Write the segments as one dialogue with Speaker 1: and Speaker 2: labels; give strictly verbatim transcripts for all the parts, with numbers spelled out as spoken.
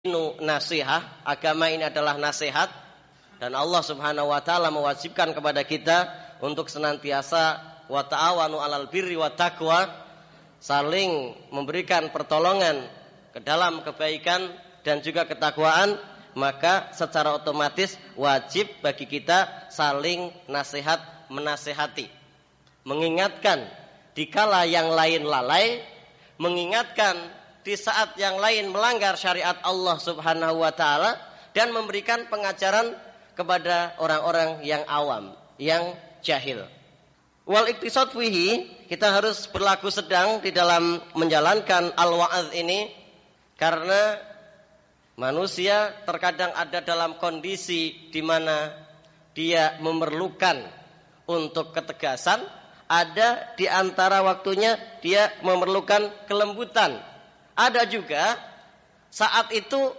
Speaker 1: Nasihat, agama ini adalah nasihat, dan Allah Subhanahu wa taala mewajibkan kepada kita untuk senantiasa wa ta'awanu 'alal birri wat taqwa, saling memberikan pertolongan ke dalam kebaikan dan juga ketakwaan. Maka secara otomatis wajib bagi kita saling nasihat menasihati, mengingatkan dikala yang lain lalai, mengingatkan di saat yang lain melanggar syariat Allah Subhanahu wa taala, dan memberikan pengajaran kepada orang-orang yang awam, yang jahil. Wal iktisad fihi, kita harus berlaku sedang di dalam menjalankan al-wa'adz ini, karena manusia terkadang ada dalam kondisi di mana dia memerlukan untuk ketegasan, ada di antara waktunya dia memerlukan kelembutan. Ada juga saat itu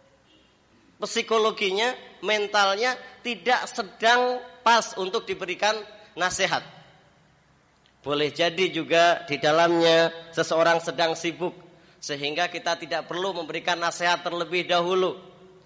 Speaker 1: psikologinya, mentalnya tidak sedang pas untuk diberikan nasihat. Boleh jadi juga di dalamnya seseorang sedang sibuk, sehingga kita tidak perlu memberikan nasihat terlebih dahulu.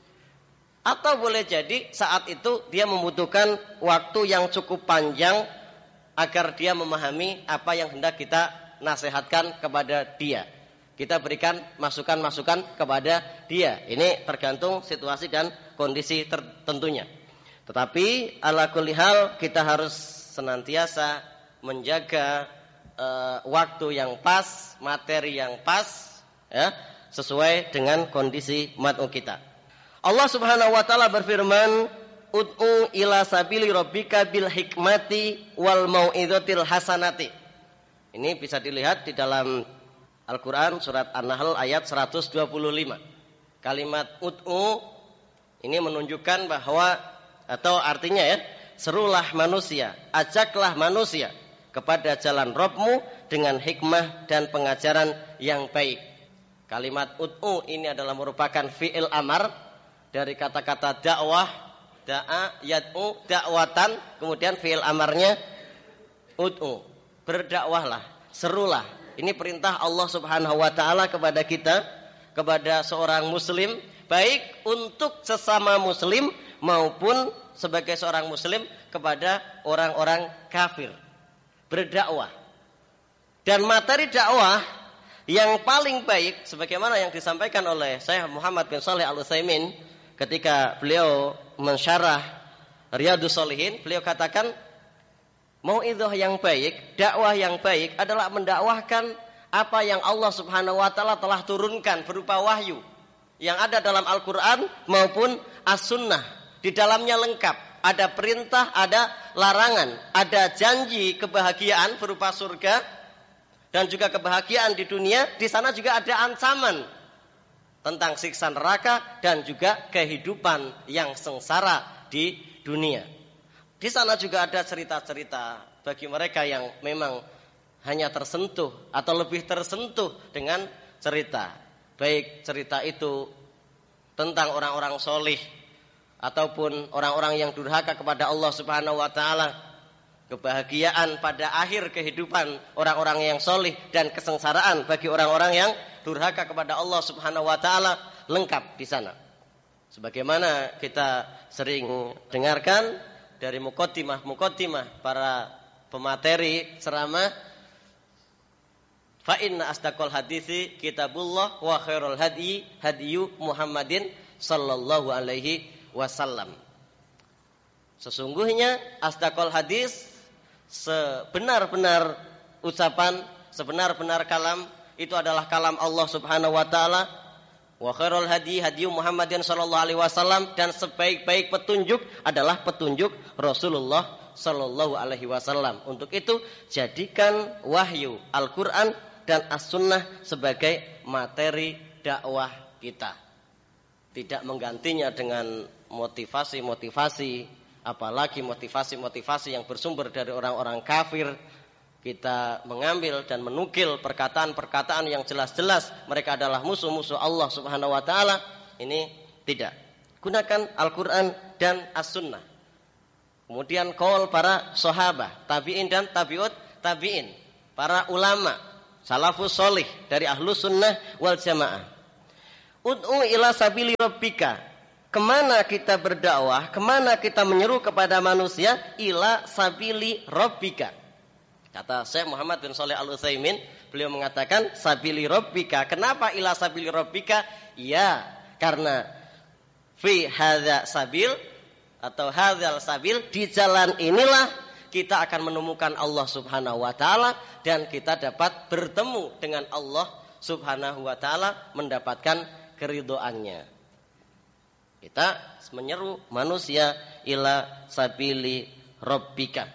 Speaker 1: Atau boleh jadi saat itu dia membutuhkan waktu yang cukup panjang agar dia memahami apa yang hendak kita nasihatkan kepada dia. Kita berikan masukan-masukan kepada dia. Ini tergantung situasi dan kondisi tertentunya. Tetapi ala kulli hal kita harus senantiasa menjaga uh, waktu yang pas, materi yang pas, ya, sesuai dengan kondisi mat'u kita. Allah Subhanahu wa taala berfirman, "Ud'u ila sabili rabbika bil hikmati wal mau'izatil hasanati." Ini bisa dilihat di dalam Al-Quran surat An-Nahl ayat seratus dua puluh lima. Kalimat ud'u ini menunjukkan bahwa, atau artinya ya, serulah manusia, ajaklah manusia kepada jalan Rabbmu dengan hikmah dan pengajaran yang baik. Kalimat ud'u ini adalah merupakan fi'il amar dari kata-kata dakwah, da'a, yad'u, dakwatan, kemudian fi'il amarnya ud'u, berdakwahlah, serulah. Ini perintah Allah Subhanahu wa taala kepada kita, kepada seorang muslim, baik untuk sesama muslim maupun sebagai seorang muslim kepada orang-orang kafir. Berdakwah. Dan materi dakwah yang paling baik sebagaimana yang disampaikan oleh Syekh Muhammad bin Shalih Al-Utsaimin ketika beliau mensyarah Riyadhus Shalihin, beliau katakan mau'izah yang baik, dakwah yang baik adalah mendakwahkan apa yang Allah Subhanahu wa taala telah turunkan berupa wahyu yang ada dalam Al-Qur'an maupun As-Sunnah. Di dalamnya lengkap, ada perintah, ada larangan, ada janji kebahagiaan berupa surga dan juga kebahagiaan di dunia. Di sana juga ada ancaman tentang siksa neraka dan juga kehidupan yang sengsara di dunia. Di sana juga ada cerita-cerita bagi mereka yang memang hanya tersentuh atau lebih tersentuh dengan cerita. Baik cerita itu tentang orang-orang solih ataupun orang-orang yang durhaka kepada Allah Subhanahu wa taala. Kebahagiaan pada akhir kehidupan orang-orang yang solih dan kesengsaraan bagi orang-orang yang durhaka kepada Allah Subhanahu wa taala lengkap di sana. Sebagaimana kita sering dengarkan dari muqaddimah-muqaddimah para pemateri ceramah, fa inna asdaqal haditsi kitabullah wa khairul hadyi hadyu Muhammadin sallallahu alaihi wasallam. Sesungguhnya asdaqal hadis, sebenar-benar ucapan, sebenar-benar kalam itu adalah kalam Allah Subhanahu wa taala. Wa khairul hadi hadi Muhammadin sallallahu alaihi wasallam, dan sebaik-baik petunjuk adalah petunjuk Rasulullah sallallahu alaihi wasallam. Untuk itu jadikan wahyu Al-Qur'an dan As-Sunnah sebagai materi dakwah kita. Tidak menggantinya dengan motivasi-motivasi, apalagi motivasi-motivasi yang bersumber dari orang-orang kafir. Kita mengambil dan menukil perkataan-perkataan yang jelas-jelas mereka adalah musuh-musuh Allah Subhanahu wa taala. Ini tidak. Gunakan Al-Qur'an dan As-Sunnah. Kemudian qaul para sahabat, tabi'in dan tabi'ut tabi'in, para ulama salafus sholih dari Ahlus Sunnah wal Jamaah. Ud'u ila sabili rabbika. Kemana kita berdakwah? Kemana kita menyeru kepada manusia? Ila sabili rabbika. Kata Syekh Muhammad bin Shalih Al-Utsaimin, beliau mengatakan sabili rabbika. Kenapa ila sabili rabbika? Ya, karena fi hadza sabil atau hadzal sabil, di jalan inilah kita akan menemukan Allah Subhanahu wa taala dan kita dapat bertemu dengan Allah Subhanahu wa taala, mendapatkan keridhoannya. Kita menyeru manusia ila sabili rabbika.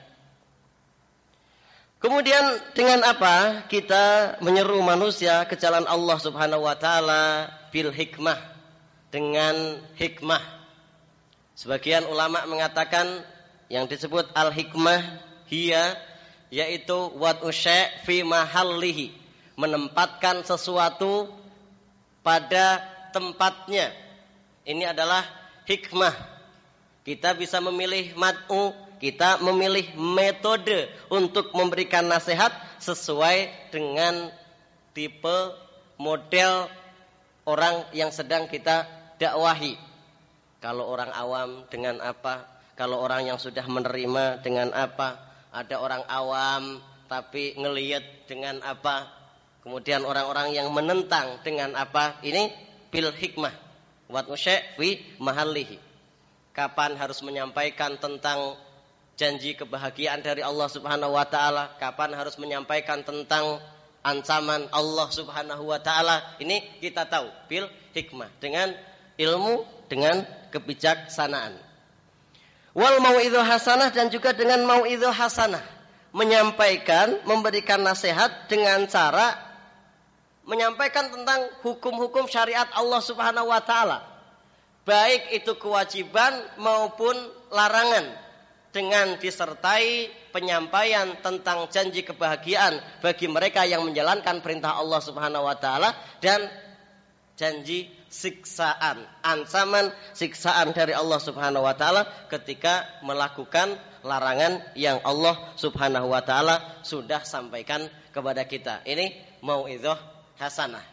Speaker 1: Kemudian dengan apa kita menyeru manusia ke jalan Allah Subhanahu wa taala? Bil hikmah, dengan hikmah. Sebagian ulama mengatakan yang disebut al hikmah hiya, yaitu wad'u syai' fi mahallihi, menempatkan sesuatu pada tempatnya. Ini adalah hikmah. Kita bisa memilih mad'u, kita memilih metode untuk memberikan nasihat sesuai dengan tipe model orang yang sedang kita dakwahi. Kalau orang awam dengan apa? Kalau orang yang sudah menerima dengan apa? Ada orang awam tapi ngelihat dengan apa? Kemudian orang-orang yang menentang dengan apa? Ini bil hikmah. Wat usy' fi mahallihi. Kapan harus menyampaikan tentang janji kebahagiaan dari Allah Subhanahu wa taala? Kapan harus menyampaikan tentang ancaman Allah Subhanahu wa taala? Ini kita tahu bil hikmah, dengan ilmu, dengan kebijaksanaan. Wal mau'izah hasanah, dan juga dengan mau'izah hasanah, menyampaikan, memberikan nasihat dengan cara menyampaikan tentang hukum-hukum syariat Allah Subhanahu wa taala, baik itu kewajiban maupun larangan, dengan disertai penyampaian tentang janji kebahagiaan bagi mereka yang menjalankan perintah Allah Subhanahu wa taala, dan janji siksaan, ancaman siksaan dari Allah Subhanahu wa taala ketika melakukan larangan yang Allah Subhanahu wa taala sudah sampaikan kepada kita. Ini mau'izah hasanah.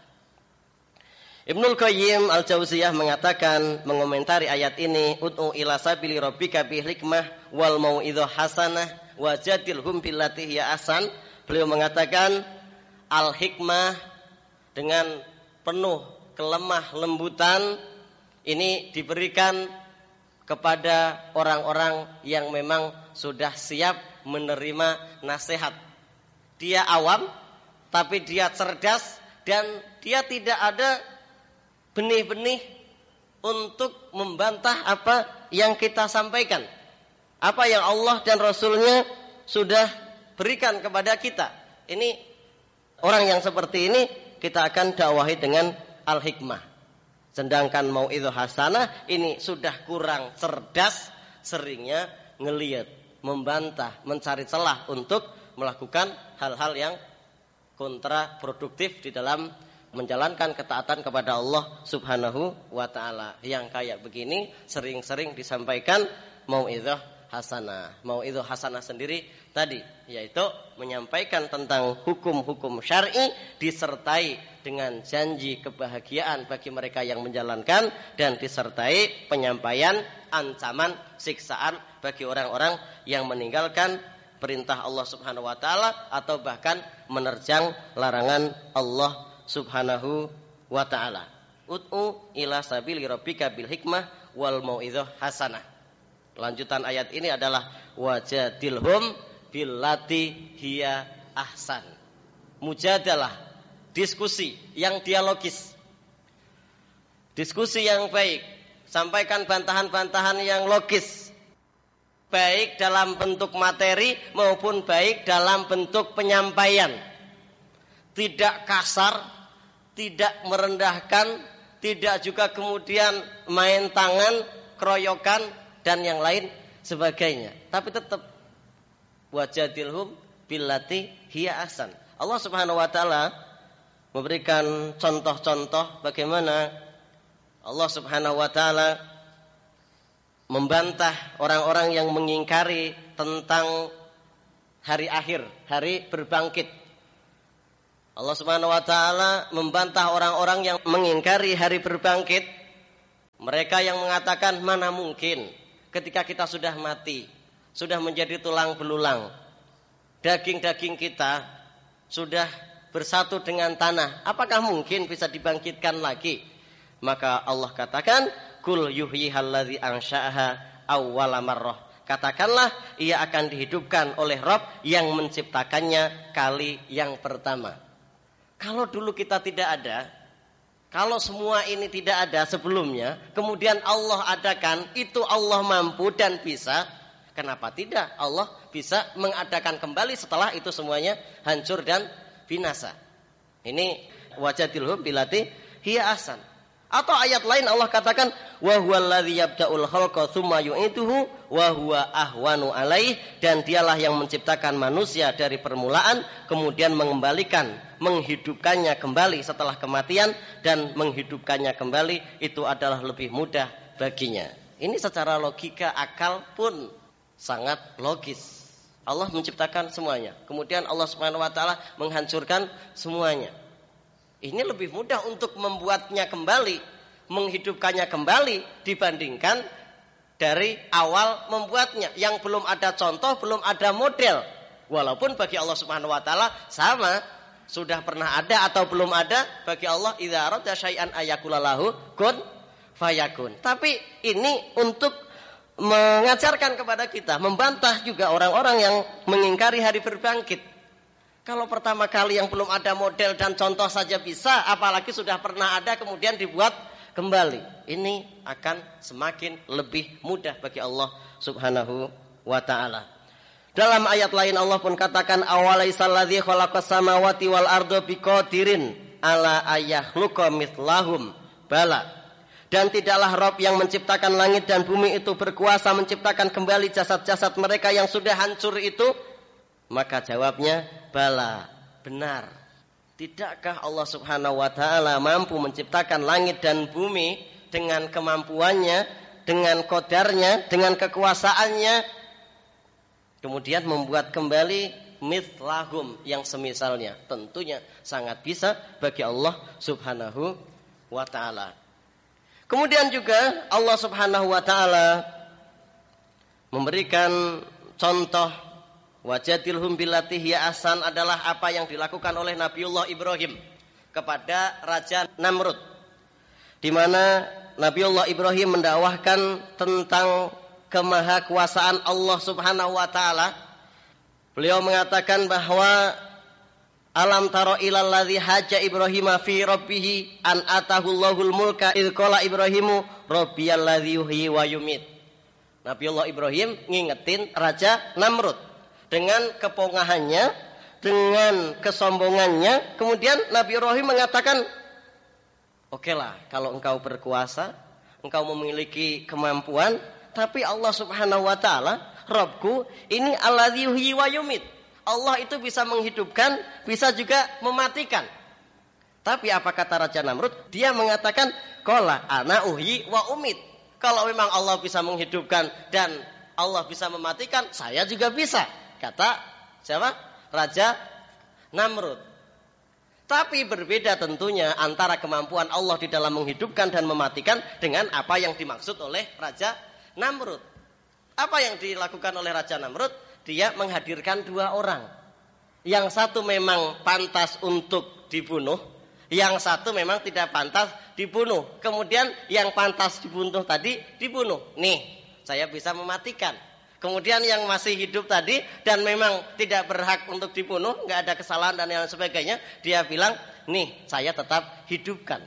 Speaker 1: Ibnul Qayyim Al-Jauziyah mengatakan, mengomentari ayat ini, ud'u ila sabili rabbika bil hikmah wal mau'izah hasanah wajadilhum billati hiya ahsan. Beliau mengatakan al hikmah, dengan penuh kelemah lembutan, ini diberikan kepada orang-orang yang memang sudah siap menerima nasihat. Dia awam tapi dia cerdas, dan dia tidak ada benih-benih untuk membantah apa yang kita sampaikan, apa yang Allah dan Rasulnya sudah berikan kepada kita. Ini orang yang seperti ini kita akan dakwahi dengan al-hikmah. Sedangkan mau'izah hasanah ini sudah kurang cerdas, seringnya ngelihat, membantah, mencari celah untuk melakukan hal-hal yang kontraproduktif di dalam menjalankan ketaatan kepada Allah Subhanahu wa taala. Yang kayak begini sering-sering disampaikan mau'izah hasanah. Mau'izah hasanah sendiri tadi yaitu menyampaikan tentang hukum-hukum syar'i disertai dengan janji kebahagiaan bagi mereka yang menjalankan, dan disertai penyampaian ancaman siksaan bagi orang-orang yang meninggalkan perintah Allah Subhanahu wa taala atau bahkan menerjang larangan Allah Subhanahu wa taala. Ud'u ila sabili rabbika bil hikmah wal mau'izah hasanah. Lanjutan ayat ini adalah wajadilhum billati hiya ahsan. Mujadalah, diskusi yang dialogis, diskusi yang baik, sampaikan bantahan-bantahan yang logis, baik dalam bentuk materi maupun baik dalam bentuk penyampaian. Tidak kasar, tidak merendahkan, tidak juga kemudian main tangan, keroyokan, dan yang lain sebagainya. Tapi tetap wajadilhum billati hiya ahsan. Allah Subhanahu wa taala memberikan contoh-contoh bagaimana Allah Subhanahu wa taala membantah orang-orang yang mengingkari tentang hari akhir, hari berbangkit. Allah Subhanahu wa taala membantah orang-orang yang mengingkari hari berbangkit. Mereka yang mengatakan mana mungkin ketika kita sudah mati, sudah menjadi tulang belulang, daging-daging kita sudah bersatu dengan tanah, apakah mungkin bisa dibangkitkan lagi? Maka Allah katakan, kul yuhyihallazi ansha'aha awwala marrah. Katakanlah, ia akan dihidupkan oleh Rabb yang menciptakannya kali yang pertama. Kalau dulu kita tidak ada, kalau semua ini tidak ada sebelumnya, kemudian Allah adakan, itu Allah mampu dan bisa. Kenapa tidak? Allah bisa mengadakan kembali setelah itu semuanya hancur dan binasa. Ini wajadilhum bilati hiya ahsan. Atau ayat lain Allah katakan, wa huwallazi yabda'ul khalqa tsumma yu'iduhu wa huwa ahwanu alaih, dan dialah yang menciptakan manusia dari permulaan kemudian mengembalikan, menghidupkannya kembali setelah kematian, dan menghidupkannya kembali itu adalah lebih mudah baginya. Ini secara logika akal pun sangat logis. Allah menciptakan semuanya, kemudian Allah Subhanahu wa taala menghancurkan semuanya. Ini lebih mudah untuk membuatnya kembali, menghidupkannya kembali dibandingkan dari awal membuatnya yang belum ada contoh, belum ada model. Walaupun bagi Allah Subhanahu wa taala sama, sudah pernah ada atau belum ada, bagi Allah idza arada syai'an ayakulalahu kun fayakun. Tapi ini untuk mengajarkan kepada kita, membantah juga orang-orang yang mengingkari hari berbangkit. Kalau pertama kali yang belum ada model dan contoh saja bisa, apalagi sudah pernah ada kemudian dibuat kembali. Ini akan semakin lebih mudah bagi Allah Subhanahu wa taala. Dalam ayat lain Allah pun katakan, awalaisalladzi khalaqas samawati wal arda biqadirin ala ayakhluqa mithlahum. Bala. Dan tidaklah Rabb yang menciptakan langit dan bumi itu berkuasa menciptakan kembali jasad-jasad mereka yang sudah hancur itu? Maka jawabnya, bala, benar. Tidakkah Allah Subhanahu wa taala mampu menciptakan langit dan bumi dengan kemampuannya, dengan qadarnya, dengan kekuasaannya, kemudian membuat kembali mithlahum yang semisalnya? Tentunya sangat bisa bagi Allah Subhanahu wa taala. Kemudian juga Allah Subhanahu wa taala memberikan contoh, wajadilhum billati hiya ahsan adalah apa yang dilakukan oleh Nabiullah Ibrahim kepada Raja Namrud, di mana Nabiullah Ibrahim mendakwahkan tentang kemahakuasaan Allah Subhanahu wa taala. Beliau mengatakan bahwa alam taro ilal ladzi haja Ibrahim fi rabbih an atahullahul mulka id qala Ibrahimu rabbiyal ladzi yuhyi wa yumit. Nabiullah Ibrahim ngingetin Raja Namrud dengan kepongahannya, dengan kesombongannya. Kemudian Nabi Ibrahim mengatakan, oke lah, kalau engkau berkuasa, engkau memiliki kemampuan, tapi Allah Subhanahu wa taala, Rabbku, ini alladzi yuhyi wa yumit. Allah itu bisa menghidupkan, bisa juga mematikan. Tapi apa kata Raja Namrud? Dia mengatakan, qala ana uhyi wa umit. Kalau memang Allah bisa menghidupkan dan Allah bisa mematikan, saya juga bisa. Kata siapa? Raja Namrud. Tapi berbeda tentunya antara kemampuan Allah di dalam menghidupkan dan mematikan dengan apa yang dimaksud oleh Raja Namrud. Apa yang dilakukan oleh Raja Namrud? Dia menghadirkan dua orang. Yang satu memang pantas untuk dibunuh, yang satu memang tidak pantas dibunuh. Kemudian yang pantas dibunuh tadi dibunuh. Nih, saya bisa mematikan. Kemudian yang masih hidup tadi dan memang tidak berhak untuk dibunuh, nggak ada kesalahan dan yang sebagainya, dia bilang, nih saya tetap hidupkan.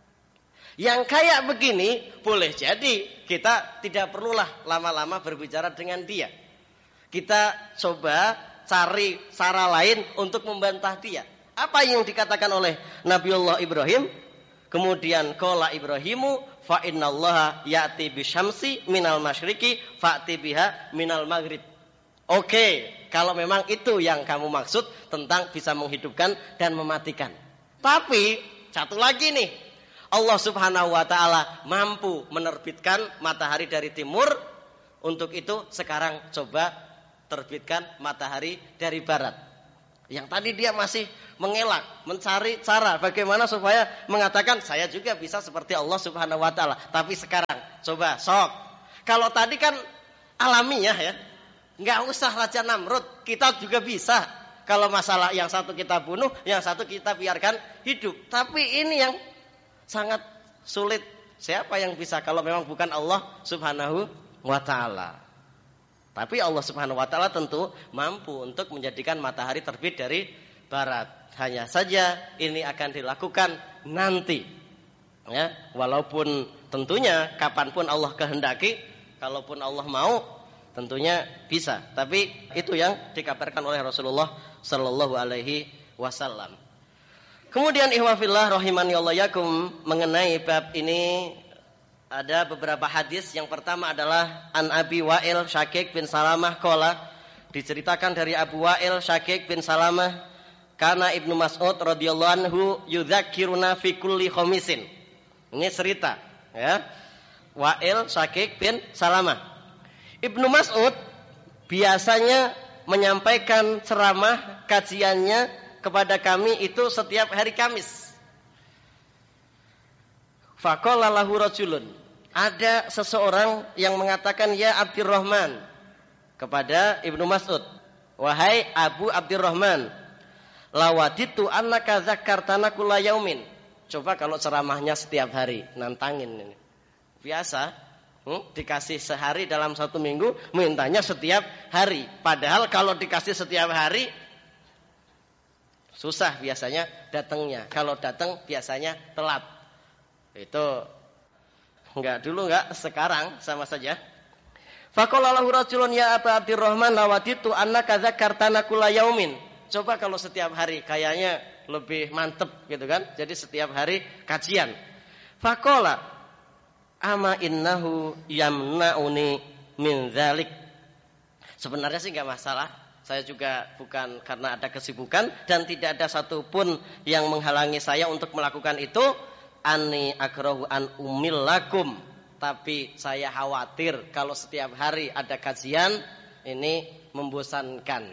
Speaker 1: Yang kayak begini boleh jadi kita tidak perlulah lama-lama berbicara dengan dia. Kita coba cari cara lain untuk membantah dia. Apa yang dikatakan oleh Nabiullah Ibrahim? Kemudian qala Ibrahimu fa innallaha ya'ti bisyamsi minal masyriqi fa'ti biha minal maghrib. Oke, kalau memang itu yang kamu maksud tentang bisa menghidupkan dan mematikan. Tapi satu lagi nih, Allah Subhanahu wa taala mampu menerbitkan matahari dari timur. Untuk itu sekarang coba terbitkan matahari dari barat. Yang tadi dia masih mengelak, mencari cara bagaimana supaya mengatakan saya juga bisa seperti Allah Subhanahu wa taala. Tapi sekarang coba sok. Kalau tadi kan alamiah ya. Enggak usah Raja Namrud, kita juga bisa. Kalau masalah yang satu kita bunuh, yang satu kita biarkan hidup. Tapi ini yang sangat sulit. Siapa yang bisa kalau memang bukan Allah Subhanahu wa taala? Tapi Allah Subhanahu wa taala tentu mampu untuk menjadikan matahari terbit dari barat. Hanya saja ini akan dilakukan nanti. Ya, walaupun tentunya kapanpun Allah kehendaki, kalaupun Allah mau, tentunya bisa. Tapi itu yang dikabarkan oleh Rasulullah sallallahu alaihi wasallam. Kemudian ihwafillah rahimani Allah yakum, mengenai bab ini ada beberapa hadis. Yang pertama adalah an Abi Wa'il Syakik bin Salamah qala, diceritakan dari Abu Wa'il Syakik bin Salamah, kana Ibnu Mas'ud radhiyallahu anhu yudzakiruna fi kulli khamisin. Ini cerita ya. Wa'il Syakik bin Salamah. Ibnu Mas'ud biasanya menyampaikan ceramah kajiannya kepada kami itu setiap hari Kamis. Faqala lahu rajulun. Ada seseorang yang mengatakan ya Abdurrahman kepada Ibnu Mas'ud, wahai Abu Abdurrahman, lawaditu annaka zakartana kulla yaumin. Coba kalau ceramahnya setiap hari, nantangin ini. Biasa, hmm, dikasih sehari dalam satu minggu, mintanya setiap hari. Padahal kalau dikasih setiap hari susah biasanya datangnya. Kalau datang biasanya telat. Itu enggak dulu enggak, sekarang sama saja. Faqala lahu rajulun ya Aba Abdurrahman lawaditu annaka dzakartana kulla yaumin. Coba kalau setiap hari, kayaknya lebih mantep gitu kan. Jadi setiap hari kajian. Faqala ama innahu yamna'uni min dzalik. Sebenarnya sih enggak masalah. Saya juga bukan karena ada kesibukan dan tidak ada satupun yang menghalangi saya untuk melakukan itu. Ani akrahu an umil lakum, tapi saya khawatir kalau setiap hari ada kajian ini membosankan.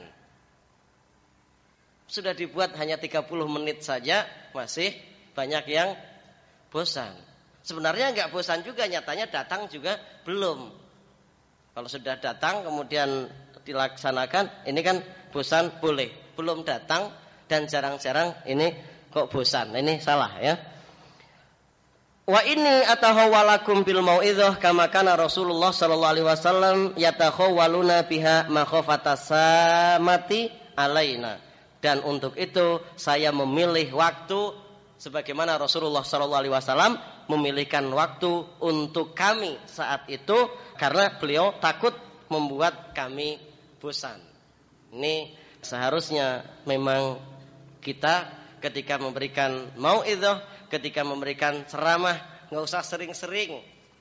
Speaker 1: Sudah dibuat hanya tiga puluh menit saja masih banyak yang bosan. Sebenarnya enggak bosan juga, nyatanya datang juga belum. Kalau sudah datang kemudian dilaksanakan, ini kan bosan boleh. Belum datang dan jarang-jarang ini kok bosan. Ini salah ya. Wa inni atahawwalakum bil mau'izah kama kana Rasulullah sallallahu alaihi wasallam yatakhawwaluna biha makhafatas samati alaina. Dan untuk itu saya memilih waktu sebagaimana Rasulullah sallallahu alaihi wasallam memilihkan waktu untuk kami saat itu karena beliau takut membuat kami bosan. Ini seharusnya memang kita ketika memberikan mau'izah, ketika memberikan ceramah, nggak usah sering-sering,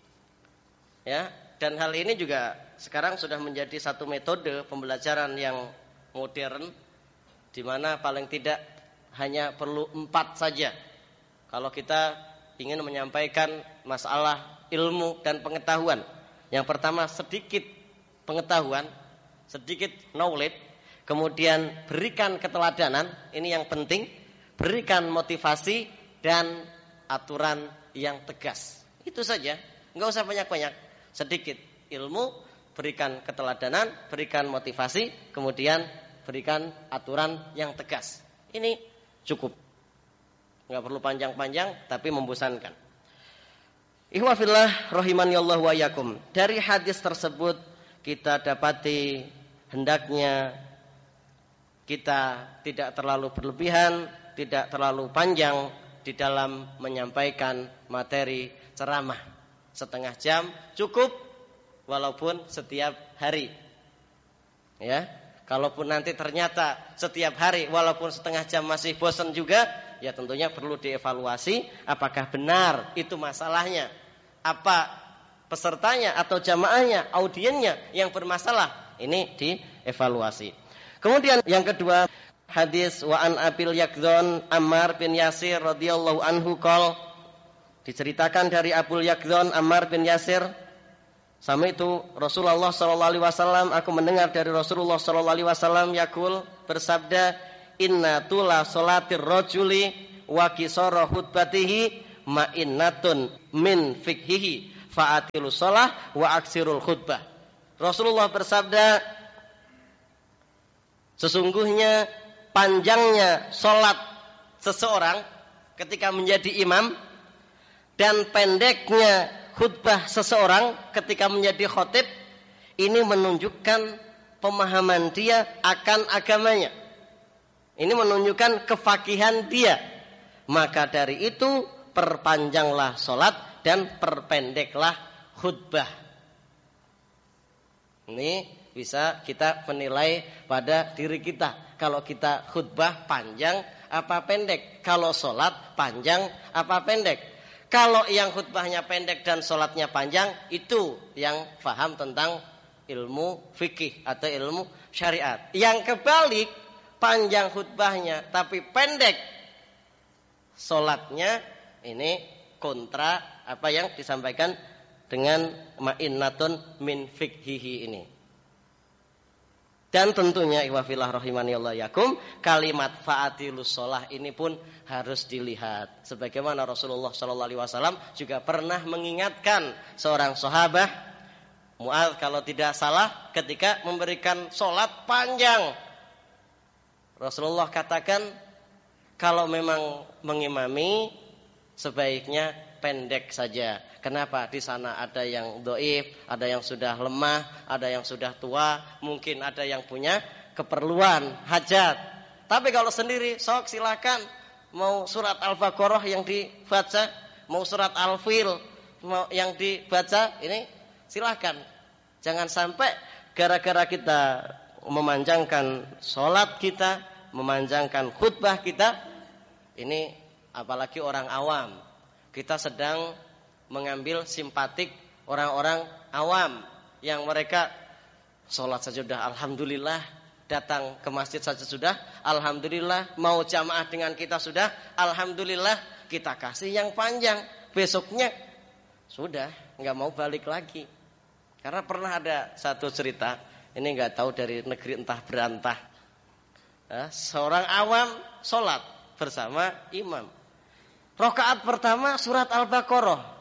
Speaker 1: ya. Dan hal ini juga sekarang sudah menjadi satu metode pembelajaran yang modern, di mana paling tidak hanya perlu empat saja. Kalau kita ingin menyampaikan masalah ilmu dan pengetahuan, yang pertama sedikit pengetahuan, sedikit knowledge, kemudian berikan keteladanan, ini yang penting, berikan motivasi dan aturan yang tegas. Itu saja, enggak usah banyak-banyak. Sedikit ilmu, berikan keteladanan, berikan motivasi, kemudian berikan aturan yang tegas. Ini cukup. Enggak perlu panjang-panjang tapi membosankan. Ikhwa fillah rahimani Allah wa yakum. Dari hadis tersebut kita dapati hendaknya kita tidak terlalu berlebihan, tidak terlalu panjang di dalam menyampaikan materi ceramah. Setengah jam cukup, walaupun setiap hari. Ya, kalaupun nanti ternyata setiap hari walaupun setengah jam masih bosan juga, ya tentunya perlu dievaluasi apakah benar itu masalahnya. Apa pesertanya atau jamaahnya, audiennya yang bermasalah. Ini dievaluasi. Kemudian yang kedua, hadis wa an Abil Yakzon Ammar bin Yasir radhiyallahu anhu qol, diceritakan dari Abul Yakzon Ammar bin Yasir, sama itu Rasulullah sallallahu alaihi wasallam, aku mendengar dari Rasulullah sallallahu alaihi wasallam yaqul, bersabda, inna tula sholatir rajuli wa qisara khutbatihi ma'innatun min fikhihi fa'atilu sholah wa aksirul khutbah. Rasulullah bersabda, sesungguhnya panjangnya sholat seseorang ketika menjadi imam dan pendeknya khutbah seseorang ketika menjadi khotib, ini menunjukkan pemahaman dia akan agamanya. Ini menunjukkan kefakihan dia. Maka dari itu perpanjanglah sholat dan perpendeklah khutbah. Ini bisa kita menilai pada diri kita. Kalau kita khutbah panjang apa pendek? Kalau sholat panjang apa pendek? Kalau yang khutbahnya pendek dan sholatnya panjang, itu yang faham tentang ilmu fikih atau ilmu syariat. Yang kebalik, panjang khutbahnya tapi pendek sholatnya, ini kontra apa yang disampaikan dengan ma'innatun min fikhihi ini. Dan tentunya ikhwafillah rahimani Allah yakum, kalimat fa'atilus sholah ini pun harus dilihat. Sebagaimana Rasulullah shallallahu alaihi wasallam juga pernah mengingatkan seorang sahabat Mu'adz kalau tidak salah ketika memberikan sholat panjang. Rasulullah katakan kalau memang mengimami sebaiknya pendek saja. Kenapa? Di sana ada yang dhaif, ada yang sudah lemah, ada yang sudah tua, mungkin ada yang punya keperluan, hajat. Tapi kalau sendiri, sok silakan. Mau surat Al-Baqarah yang dibaca, mau surat Al-Fil mau yang dibaca, ini silakan. Jangan sampai gara-gara kita memanjangkan sholat kita, memanjangkan khutbah kita, ini apalagi orang awam, kita sedang mengambil simpatik orang-orang awam yang mereka sholat saja sudah alhamdulillah, datang ke masjid saja sudah alhamdulillah, mau jamaah dengan kita sudah alhamdulillah, kita kasih yang panjang, besoknya sudah nggak mau balik lagi. Karena pernah ada satu cerita, ini nggak tahu dari negeri entah berantah, nah, seorang awam sholat bersama imam. Rakaat pertama surat Al-Baqarah.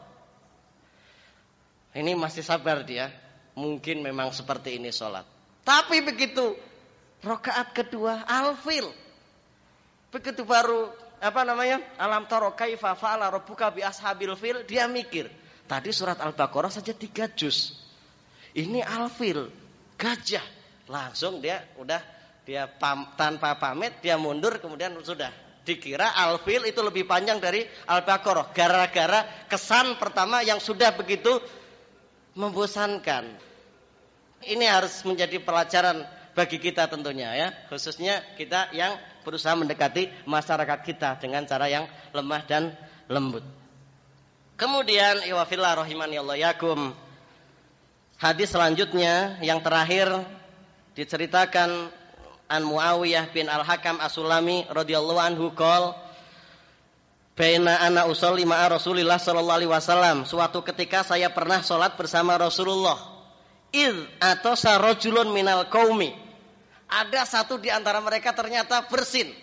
Speaker 1: Ini masih sabar dia. Mungkin memang seperti ini sholat. Tapi begitu rakaat kedua Al-Fil. Begitu baru apa namanya? Alam tara kaifa fa'ala rabbuka bi ashabil fil, dia mikir. Tadi surat Al-Baqarah saja tiga juz. Ini Al-Fil, gajah. Langsung dia udah dia pam, tanpa pamit dia mundur, kemudian sudah dikira Al-Fil itu lebih panjang dari Al-Baqarah, gara-gara kesan pertama yang sudah begitu membosankan. Ini harus menjadi pelajaran bagi kita tentunya ya, khususnya kita yang berusaha mendekati masyarakat kita dengan cara yang lemah dan lembut. Kemudian iwafillah rahimani Allah yakum, hadis selanjutnya yang terakhir diceritakan an Muawiyah bin Al-Hakam As-Sulami radhiyallahu anhu qol baina ana usolli ma'a Rasulillah sallallahu alaihi wasallam, suatu ketika saya pernah salat bersama Rasulullah. Id atasa rajulun minal qaumi, ada satu di antara mereka ternyata bersin.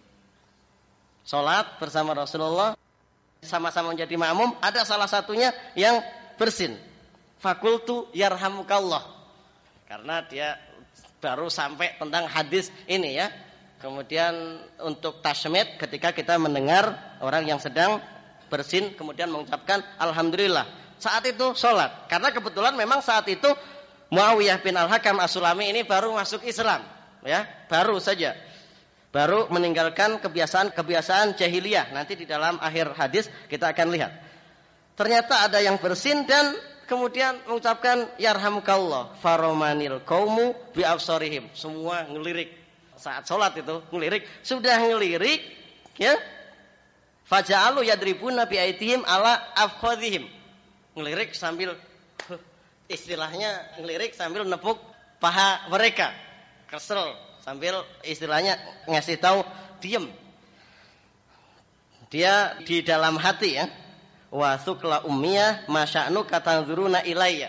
Speaker 1: Salat bersama Rasulullah, sama-sama menjadi makmum, ada salah satunya yang bersin. Fakultu yarhamukallah, karena dia baru sampai tentang hadis ini ya. Kemudian untuk tasmid ketika kita mendengar orang yang sedang bersin kemudian mengucapkan alhamdulillah. Saat itu sholat. Karena kebetulan memang saat itu Muawiyah bin Al-Hakam As-Sulami ini baru masuk Islam, ya, baru saja. Baru meninggalkan kebiasaan-kebiasaan jahiliyah. Nanti di dalam akhir hadis kita akan lihat. Ternyata ada yang bersin dan kemudian mengucapkan yarhamukallah, faromanil qaumu bi absarihim. Semua ngelirik. Saat sholat itu ngelirik, sudah ngelirik ya, faja'alu yadribuna bi aitihim ala afkhadhihim, ngelirik sambil istilahnya ngelirik sambil nepuk paha mereka, kesel sambil istilahnya ngasih tahu diem. Dia di dalam hati ya, wa thukla ummiyah masya'nu katanzuruna ilayya,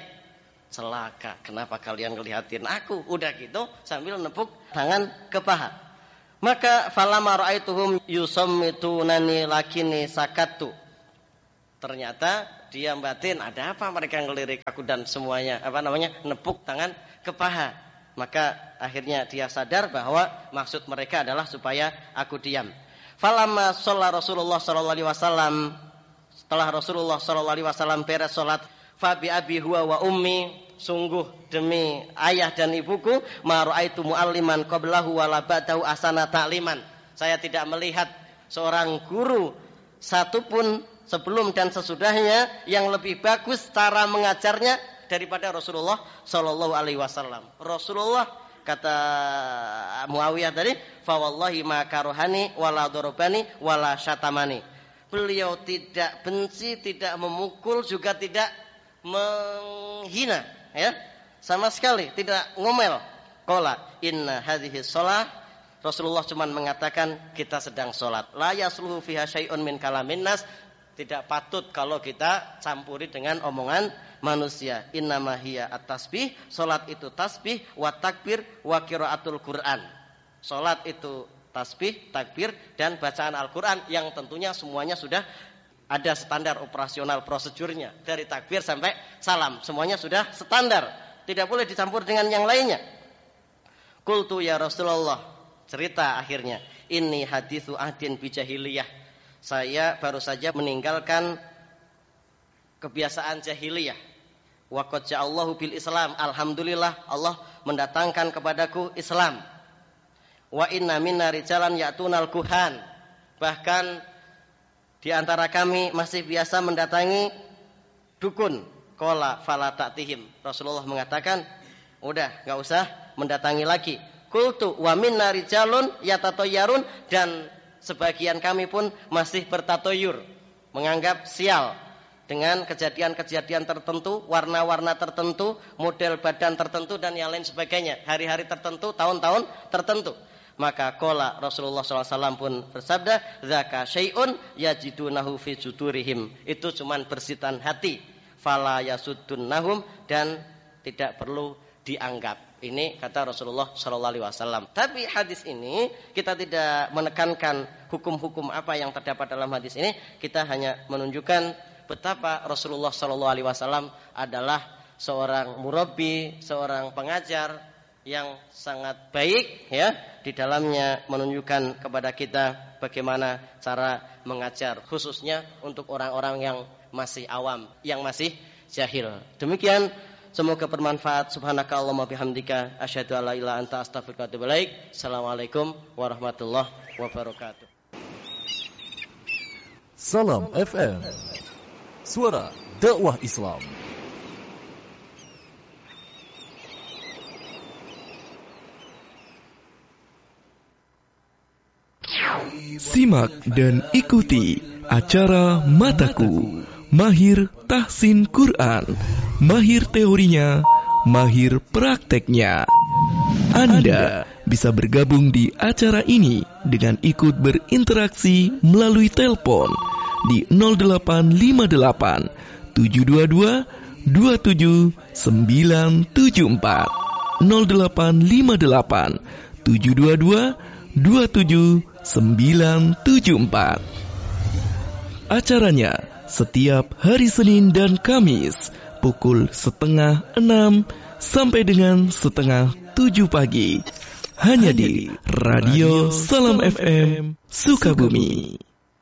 Speaker 1: celaka, kenapa kalian ngelihatin aku? Udah gitu sambil nepuk tangan ke paha. Maka falamma ra'aituhum yusammitunani lakini sakattu. Ternyata dia batin, ada apa mereka ngelirik aku dan semuanya apa namanya nepuk tangan ke paha. Maka akhirnya dia sadar bahwa maksud mereka adalah supaya aku diam. Falamma shalla Rasulullah sallallahu alaihi wasallam, setelah Rasulullah sallallahu alaihi wasallam beres salat, fa bi abi huwa wa ummi, sungguh demi ayah dan ibuku, ma ra'aitu mualliman qablahu wa la ba'dahu asana ta'liman. Saya tidak melihat seorang guru satupun sebelum dan sesudahnya yang lebih bagus cara mengajarnya daripada Rasulullah sallallahu alaihi wasallam. Rasulullah, kata Muawiyah tadi, fa wallahi ma karohani wala darabani wala syatamani. Beliau tidak benci, tidak memukul, juga tidak menghina, ya. Sama sekali tidak ngomel. Qala inna hadhihi shalah, Rasulullah cuma mengatakan kita sedang salat. La yasluhu fiha syai'un min kalamin nas. Tidak patut kalau kita campuri dengan omongan manusia. Innama hiya at-tasbih, salat itu tasbih, wa takbir, wa qiraatul Qur'an. Salat itu tasbih, takbir dan bacaan Al-Qur'an yang tentunya semuanya sudah ada standar operasional prosedurnya. Dari takbir sampai salam semuanya sudah standar. Tidak boleh dicampur dengan yang lainnya. Qultu ya Rasulullah, cerita akhirnya, inni hadithu ahdin bijahiliyah. Saya baru saja meninggalkan kebiasaan jahiliyah. Wa qad ja'allahu bil Islam. Alhamdulillah Allah mendatangkan kepadaku Islam. Wa inna minna rijalan ya'tunal kuhan. Bahkan di antara kami masih biasa mendatangi dukun. Qala fala ta'tihim. Rasulullah mengatakan, udah enggak usah mendatangi lagi. Qultu wa minna rijalun yatatayyarun, dan sebagian kami pun masih bertatoyur, menganggap sial dengan kejadian-kejadian tertentu, warna-warna tertentu, model badan tertentu dan yang lain sebagainya, hari-hari tertentu, tahun-tahun tertentu. Maka qala Rasulullah shallallahu alaihi wasallam pun bersabda, dzaka syai'un yajidunahu fi sudurihim. Itu cuman bersitan hati, fala yasuddunahum, dan tidak perlu dianggap. Ini kata Rasulullah shallallahu alaihi wasallam. Tapi hadis ini kita tidak menekankan hukum-hukum apa yang terdapat dalam hadis ini. Kita hanya menunjukkan betapa Rasulullah shallallahu alaihi wasallam adalah seorang murabbi, seorang pengajar yang sangat baik, ya. Di dalamnya menunjukkan kepada kita bagaimana cara mengajar, khususnya untuk orang-orang yang masih awam, yang masih jahil. Demikian. Semoga bermanfaat. Subhanakallahumma bihamdika asyhadu an la ilaha illa anta astaghfiruka wa atubu ilaik. Assalamualaikum warahmatullahi wabarakatuh.
Speaker 2: Salam F M, suara dakwah Islam. Simak dan ikuti acara Mataku, Mahir Tahsin Quran, mahir teorinya, mahir prakteknya. Anda bisa bergabung di acara ini dengan ikut berinteraksi melalui telepon di nol delapan lima delapan tujuh dua dua dua tujuh sembilan tujuh empat nol delapan lima delapan tujuh dua dua dua tujuh sembilan tujuh empat. Acaranya setiap hari Senin dan Kamis pukul setengah enam sampai dengan setengah tujuh pagi, hanya di Radio Salam F M Sukabumi.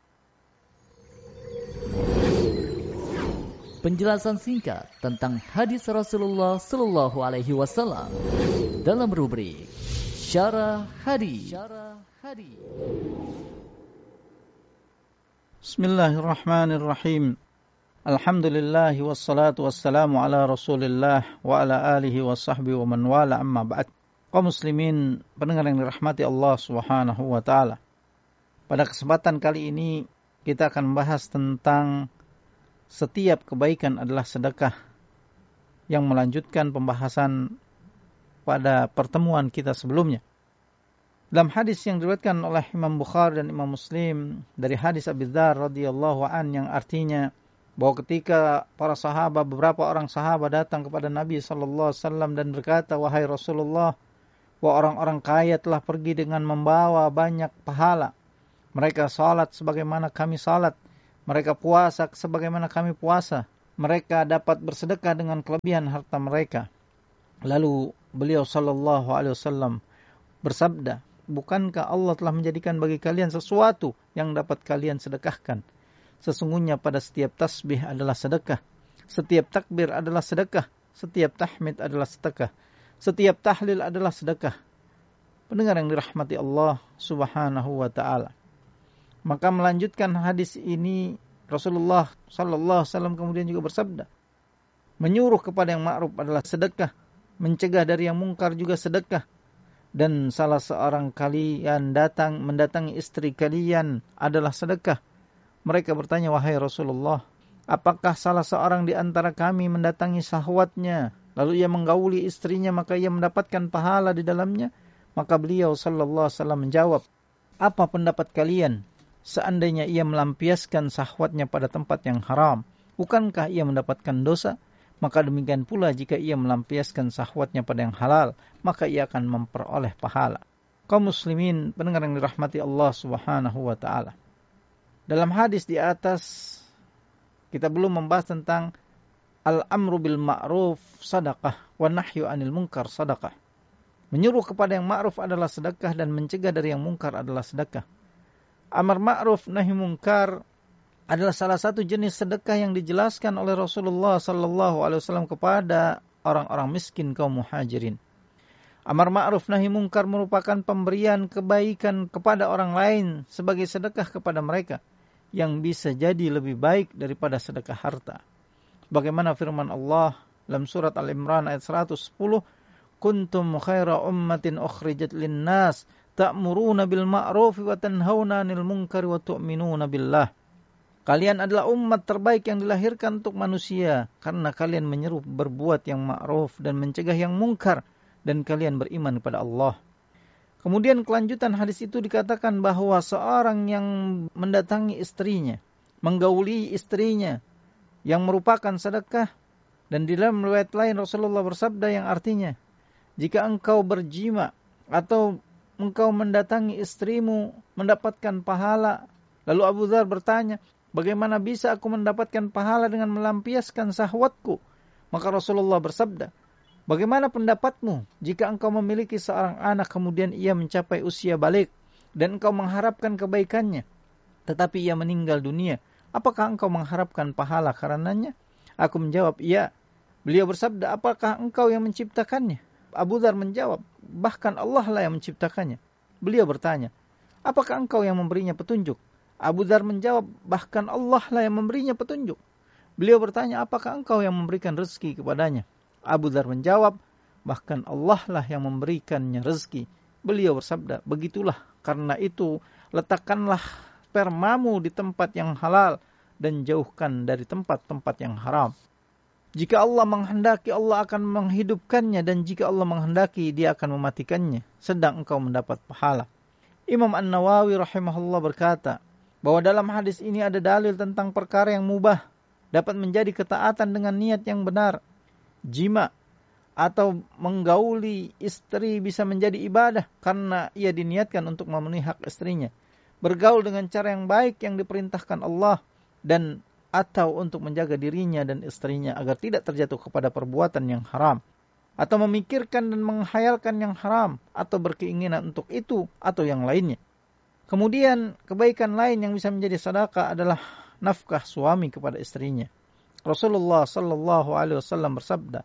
Speaker 3: Penjelasan singkat tentang hadis Rasulullah Sallallahu Alaihi Wasallam dalam rubrik Syarah Hadis.
Speaker 4: Bismillahirrahmanirrahim. Alhamdulillah wassalatu wassalamu ala Rasulillah wa ala alihi wa sahbihi wa man wala, amma ba'd. Kaum muslimin pendengar yang dirahmati Allah Subhanahu wa taala. Pada kesempatan kali ini kita akan membahas tentang setiap kebaikan adalah sedekah, yang melanjutkan pembahasan pada pertemuan kita sebelumnya. Dalam hadis yang diriwayatkan oleh Imam Bukhari dan Imam Muslim dari hadis Abi Dzar radhiyallahu an, yang artinya bahwa ketika para sahabat, beberapa orang sahabat datang kepada Nabi sallallahu alaihi wasallam dan berkata, "Wahai Rasulullah, Wah, orang-orang kaya telah pergi dengan membawa banyak pahala. Mereka salat sebagaimana kami salat. Mereka puasa sebagaimana kami puasa. Mereka dapat bersedekah dengan kelebihan harta mereka. Lalu beliau sallallahu alaihi wasallam bersabda, bukankah Allah telah menjadikan bagi kalian sesuatu yang dapat kalian sedekahkan? Sesungguhnya pada setiap tasbih adalah sedekah. Setiap takbir adalah sedekah. Setiap tahmid adalah sedekah. Setiap tahlil adalah sedekah. Pendengar yang dirahmati Allah subhanahu wa ta'ala. Maka melanjutkan hadis ini, Rasulullah sallallahu alaihi wasallam kemudian juga bersabda, menyuruh kepada yang ma'ruf adalah sedekah. Mencegah dari yang mungkar juga sedekah. Dan salah seorang kalian datang mendatangi istri kalian adalah sedekah. Mereka bertanya, wahai Rasulullah, apakah salah seorang di antara kami mendatangi syahwatnya, lalu ia menggauli istrinya, maka ia mendapatkan pahala di dalamnya? Maka beliau sallallahu alaihi wasallam menjawab, apa pendapat kalian seandainya ia melampiaskan syahwatnya pada tempat yang haram? Bukankah ia mendapatkan dosa? Maka demikian pula jika ia melampiaskan syahwatnya pada yang halal, maka ia akan memperoleh pahala. Kaum muslimin, pendengar yang dirahmati Allah subhanahu wa ta'ala. Dalam hadis di atas, kita belum membahas tentang al-amru bil ma'ruf sadaqah, wa nahyu anil munkar sadaqah. Menyuruh kepada yang ma'ruf adalah sedekah dan mencegah dari yang mungkar adalah sedekah. Amar ma'ruf nahi munkar adalah salah satu jenis sedekah yang dijelaskan oleh Rasulullah sallallahu alaihi wasallam kepada orang-orang miskin kaum muhajirin. Amar ma'ruf nahi munkar merupakan pemberian kebaikan kepada orang lain sebagai sedekah kepada mereka yang bisa jadi lebih baik daripada sedekah harta. Bagaimana firman Allah dalam surat Al-Imran ayat seratus sepuluh, kuntum khaira ummatin ukhrijat linnas ta'muruna bil ma'ruf wa tanhauna 'anil munkari wa tu'minuna billah. Kalian adalah umat terbaik yang dilahirkan untuk manusia karena kalian menyeru berbuat yang ma'ruf dan mencegah yang mungkar dan kalian beriman kepada Allah. Kemudian kelanjutan hadis itu dikatakan bahwa seorang yang mendatangi istrinya, menggauli istrinya yang merupakan sedekah, dan di dalam riwayat lain Rasulullah bersabda yang artinya, jika engkau berjima atau engkau mendatangi istrimu mendapatkan pahala. Lalu Abu Dzar bertanya, bagaimana bisa aku mendapatkan pahala dengan melampiaskan syahwatku? Maka Rasulullah bersabda, bagaimana pendapatmu jika engkau memiliki seorang anak kemudian ia mencapai usia balik dan engkau mengharapkan kebaikannya, tetapi ia meninggal dunia? Apakah engkau mengharapkan pahala karenanya? Aku menjawab, iya. Beliau bersabda, apakah engkau yang menciptakannya? Abu Dzar menjawab, bahkan Allah lah yang menciptakannya. Beliau bertanya, apakah engkau yang memberinya petunjuk? Abu Dzar menjawab, bahkan Allah lah yang memberinya petunjuk. Beliau bertanya, apakah engkau yang memberikan rezeki kepadanya? Abu Dzar menjawab, bahkan Allah lah yang memberikannya rezeki. Beliau bersabda, begitulah, karena itu letakkanlah spermamu di tempat yang halal dan jauhkan dari tempat-tempat yang haram. Jika Allah menghendaki, Allah akan menghidupkannya, dan jika Allah menghendaki, dia akan mematikannya, sedang engkau mendapat pahala. Imam An-Nawawi rahimahullah berkata, bahwa dalam hadis ini ada dalil tentang perkara yang mubah, dapat menjadi ketaatan dengan niat yang benar. Jima atau menggauli istri bisa menjadi ibadah, karena ia diniatkan untuk memenuhi hak istrinya. Bergaul dengan cara yang baik yang diperintahkan Allah, dan atau untuk menjaga dirinya dan istrinya agar tidak terjatuh kepada perbuatan yang haram, atau memikirkan dan menghayalkan yang haram, atau berkeinginan untuk itu atau yang lainnya. Kemudian kebaikan lain yang bisa menjadi sedekah adalah nafkah suami kepada istrinya. Rasulullah sallallahu alaihi wasallam bersabda,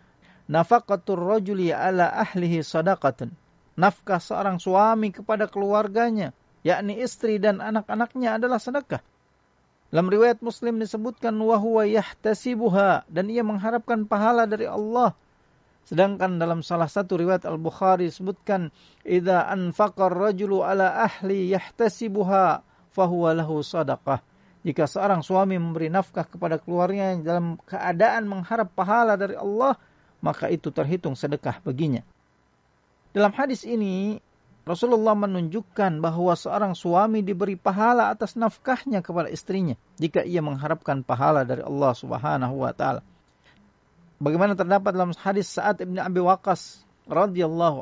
Speaker 4: nafaqatur rajuli ala ahlihi sadaqatun. Nafkah seorang suami kepada keluarganya, yakni istri dan anak-anaknya, adalah sedekah. Dalam riwayat Muslim disebutkan wa huwa yahtasibuha, dan ia mengharapkan pahala dari Allah. Sedangkan dalam salah satu riwayat Al-Bukhari disebutkan idza anfaqa ar-rajulu ala ahli yahtasibuha fahuwa lahu sadaqah. Jika seorang suami memberi nafkah kepada keluarganya dalam keadaan mengharap pahala dari Allah, maka itu terhitung sedekah baginya. Dalam hadis ini Rasulullah menunjukkan bahwa seorang suami diberi pahala atas nafkahnya kepada istrinya jika ia mengharapkan pahala dari Allah Subhanahu wa taala. Bagaimana terdapat dalam hadis Sa'ad bin Abi Waqqas radhiyallahu an,